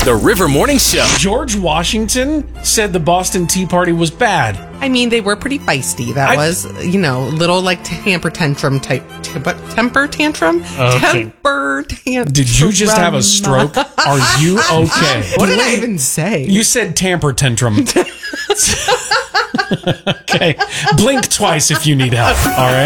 The River Morning Show. George Washington said the Boston Tea Party was bad. I mean, they were pretty feisty. That was, little like temper tantrum type. Temper tantrum? Okay. Temper tantrum. Did you just have a stroke? Are you okay? What did I even say? You said tamper tantrum. Okay. Blink twice if you need help. All right.